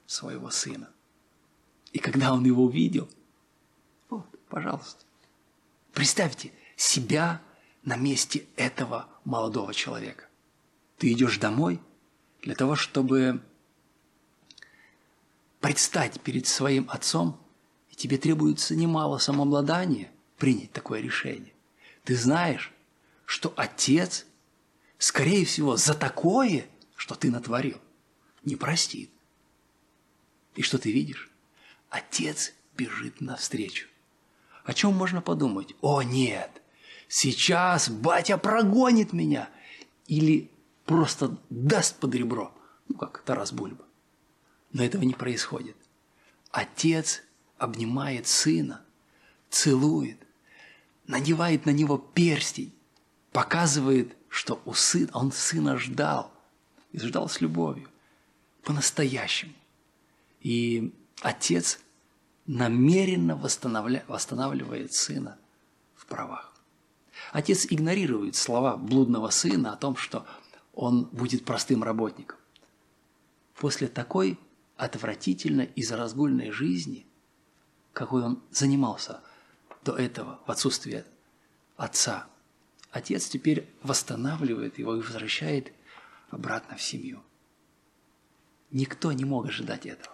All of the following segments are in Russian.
своего сына. И когда он его увидел, вот, пожалуйста, представьте себя на месте этого молодого человека. Ты идешь домой для того, чтобы предстать перед своим отцом, и тебе требуется немало самообладания принять такое решение. Ты знаешь, что отец, скорее всего, за такое, что ты натворил, не простит. И что ты видишь? Отец бежит навстречу. О чем можно подумать? О, нет, сейчас батя прогонит меня или просто даст под ребро, как Тарас Бульба. Но этого не происходит. Отец обнимает сына, целует, надевает на него перстень, показывает, что он сына ждал, и ждал с любовью, по-настоящему. И отец намеренно восстанавливает сына в правах. Отец игнорирует слова блудного сына о том, что он будет простым работником. После такой отвратительной и заразгульной жизни, какой он занимался до этого в отсутствие отца, отец теперь восстанавливает его и возвращает обратно в семью. Никто не мог ожидать этого.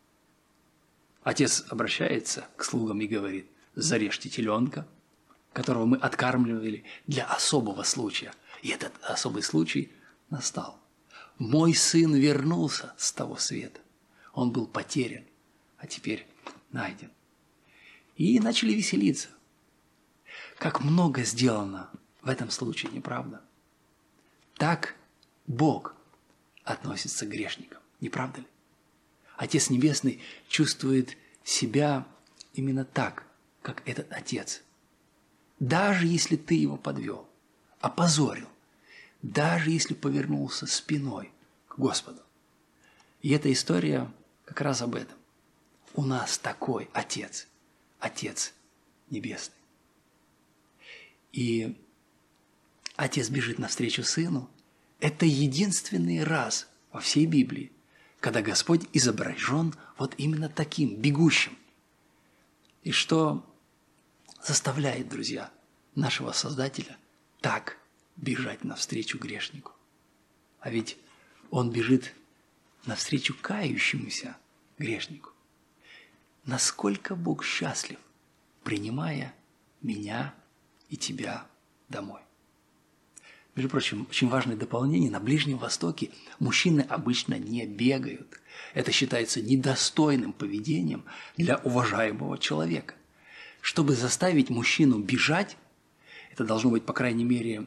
Отец обращается к слугам и говорит: зарежьте теленка, которого мы откармливали для особого случая. И этот особый случай настал. Мой сын вернулся с того света. Он был потерян, а теперь найден. И начали веселиться. Как много сделано в этом случае, не правда? Так Бог относится к грешникам, не правда ли? Отец Небесный чувствует себя именно так, как этот отец. Даже если ты его подвел, опозорил, даже если повернулся спиной к Господу. И эта история как раз об этом. У нас такой отец, Отец Небесный. И отец бежит навстречу сыну. Это единственный раз во всей Библии, когда Господь изображен вот именно таким, бегущим. И что заставляет, друзья, нашего Создателя так бежать навстречу грешнику? А ведь он бежит навстречу кающемуся грешнику. Насколько Бог счастлив, принимая меня и тебя домой. Между прочим, очень важное дополнение: на Ближнем Востоке мужчины обычно не бегают. Это считается недостойным поведением для уважаемого человека. Чтобы заставить мужчину бежать, это должно быть, по крайней мере,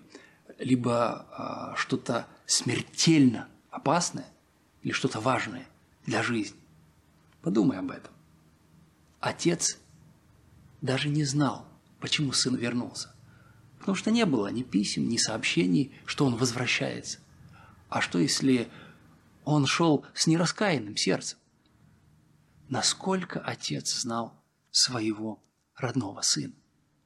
либо что-то смертельно опасное, или что-то важное для жизни. Подумай об этом. Отец даже не знал, почему сын вернулся. Потому что не было ни писем, ни сообщений, что он возвращается. А что, если он шел с нераскаянным сердцем? Насколько отец знал своего родного сына?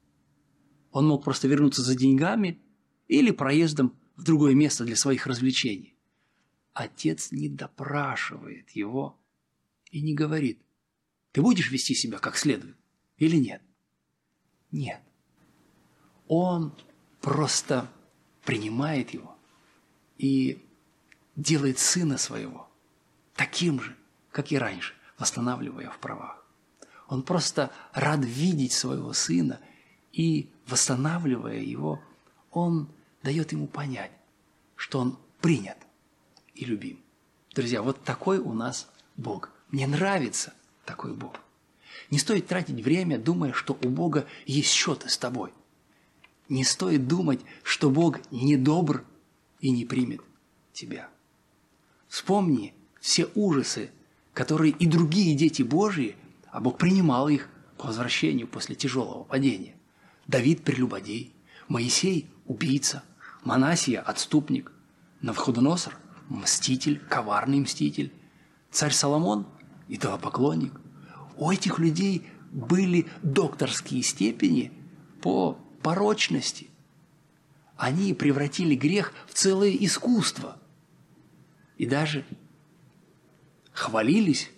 Он мог просто вернуться за деньгами или проездом в другое место для своих развлечений. Отец не допрашивает его и не говорит: ты будешь вести себя как следует или нет? Нет. Он просто принимает его и делает сына своего таким же, как и раньше, восстанавливая в правах. Он просто рад видеть своего сына, и, восстанавливая его, он дает ему понять, что он принят и любим. Друзья, вот такой у нас Бог. Мне нравится такой Бог. Не стоит тратить время, думая, что у Бога есть счеты с тобой. Не стоит думать, что Бог не добр и не примет тебя. Вспомни все ужасы, которые и другие дети Божьи, а Бог принимал их по возвращению после тяжелого падения. Давид – прелюбодей, Моисей – убийца, Манасия – отступник, Навуходоносор – мститель, коварный мститель, царь Соломон – идолопоклонник. У этих людей были докторские степени по порочности. Они превратили грех в целое искусство и даже хвалились